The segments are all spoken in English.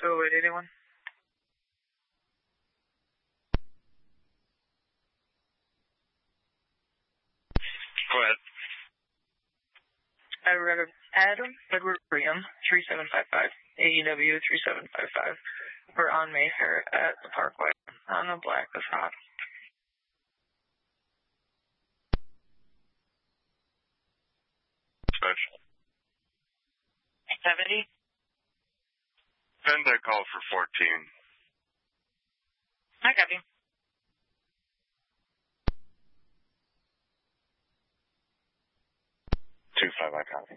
20881. Go ahead. Edwardrium 3755. AEW 3755. We're on Mayfair at the Parkway. On the black is hot. Dispatch. 70. Send that call for 14. I copy. I copy.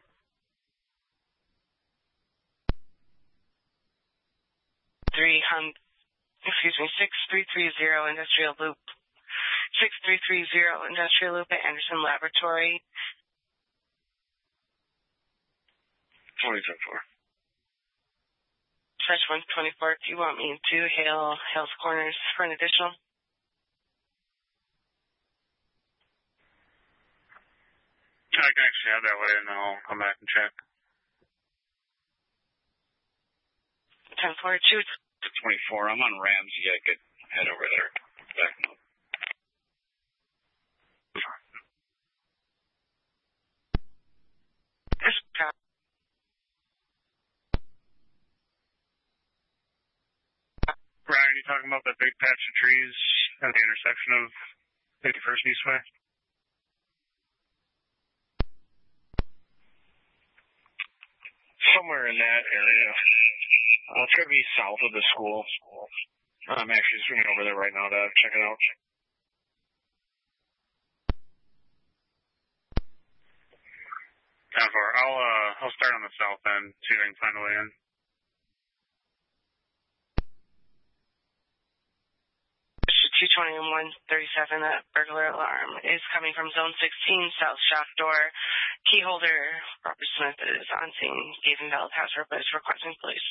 6330 Industrial Loop. 6330 Industrial Loop at Anderson Laboratory. 2024. Fresh 124. Do you want me to hail Hales Corners for an additional? I can actually have that way, and then I'll come back and check. 10-4, shoot. To 24. I'm on Ramsey. I could head over there. Back up. Ryan, you talking about that big patch of trees at the intersection of 51st and Eastway? Somewhere in that area. It's going to be south of the school. I'm actually swinging over there right now to check it out. I'll start on the south end, see if I can find a way in. Mr. 220 and 137, that burglar alarm is coming from Zone 16, South Shop Door. Key holder, Robert Smith, is on scene. Gavin Bell password, but is requesting police.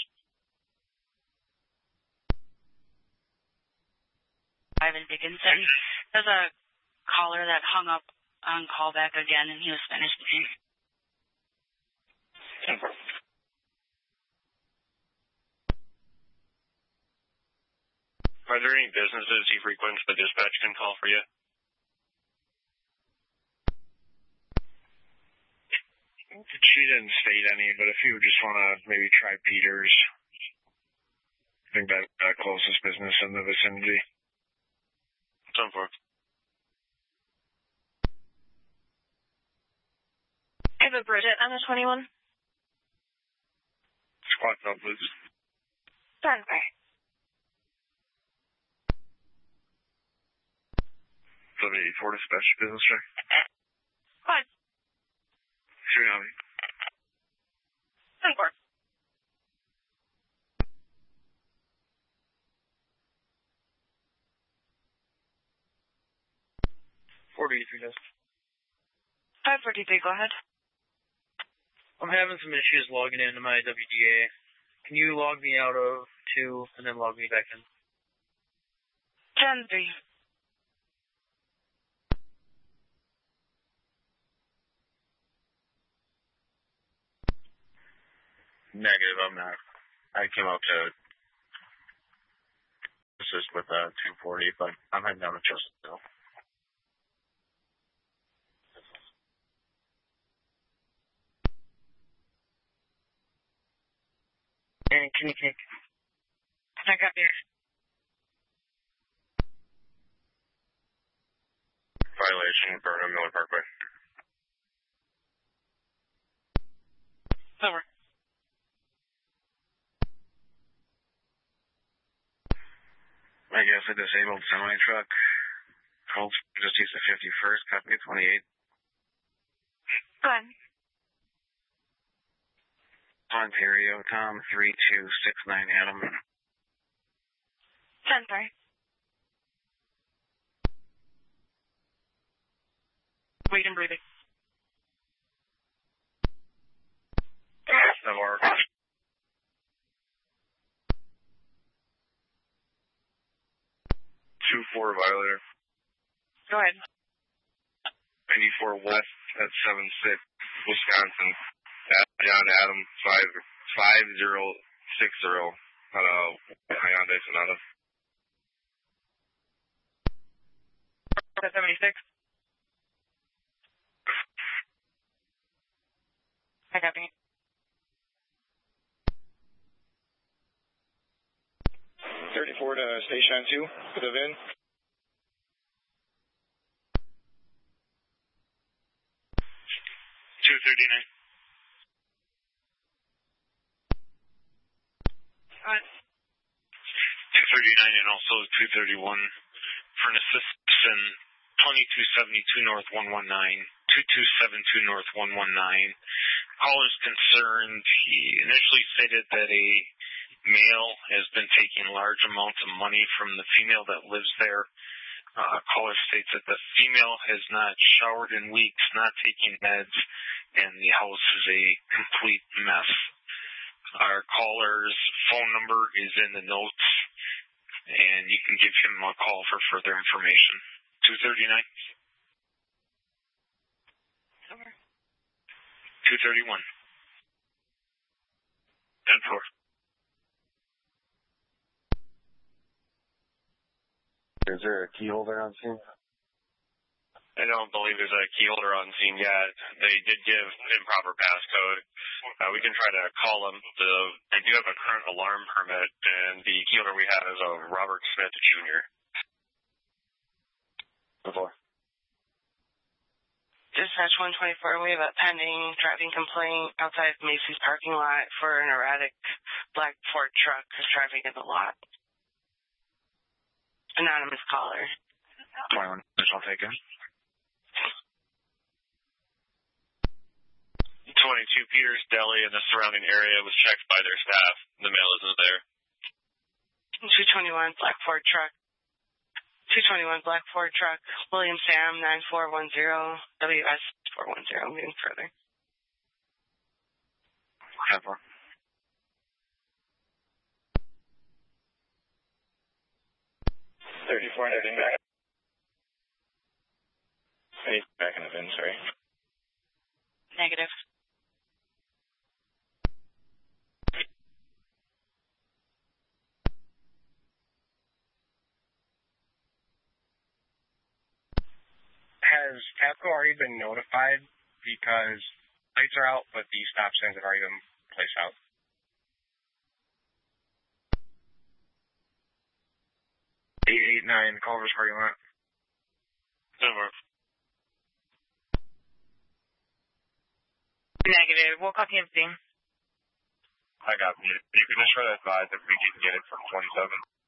Ivan Dickinson. There's a caller that hung up on callback again, and he was finished. Are there any businesses he frequents the dispatch can call for you? She didn't state any, but if you just want to maybe try Peter's, I think that's the closest business in the vicinity. 10-4. I have a Bridget on the 21. Squad up, please. Standby. 784 dispatch business check. Fine. Shooting on me. 10-4. Yes. 543, go ahead. I'm having some issues logging into my WDA. Can you log me out of 2 and then log me back in? 10-3. Negative, I'm not. I came out to assist with 240, but I'm heading down to Joseph still. And can you take? I got you. Violation, Burnham, Miller Parkway. Over. I guess a disabled semi-truck. Called just use the 51st, copy 28. Go ahead. Ontario, Tom, 3269 Adam. 10-3. Wait and breathing. That works. 2-4 violator. Go ahead. 94 West at 76, Wisconsin. John Adam 5060. on a Hyundai Sonata. 76. I copy. 34 to Station 2 to the VIN. 239. 239 and also 231 for an assist in 2272 North 119, 2272 North 119. Caller's concerned. He initially stated that a male has been taking large amounts of money from the female that lives there. Caller states that the female has not showered in weeks, not taking meds, and the house is a complete mess. Our caller's phone number is in the notes, and you can give him a call for further information. 239? Over. 231. 10-4. Is there a key holder on scene? I don't believe there's a key holder on scene yet. They did give improper passcode. We can try to call them. They do have a current alarm permit, and the key holder we have is a Robert Smith Jr. Before. Dispatch 124, we have a pending driving complaint outside Macy's parking lot for an erratic black Ford truck driving in the lot. Anonymous caller. 21, I'll take it. 22 Peters Deli and the surrounding area was checked by their staff. The male isn't there. 221 black Ford truck. 221 black Ford truck. William Sam 9410 WS 410. Moving further. 10-4. 34 heading back. Hey, back in the VIN, sorry. Negative. Has TAPCO already been notified because lights are out, but the stop signs have already been placed out? Culver's parking lot. Over. Negative. We'll copy and see. I got you. You can just try to advise if we can get it from 27.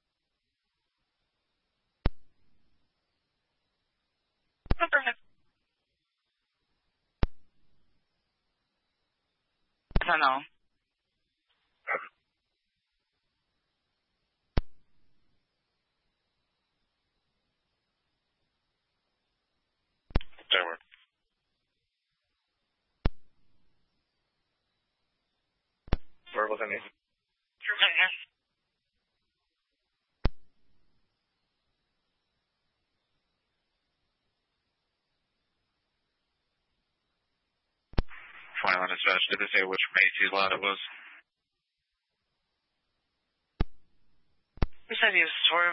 Perfect. I don't know. Over. Where was it? Dispatch, did they say which Macy's lot it was? We said he was swerving.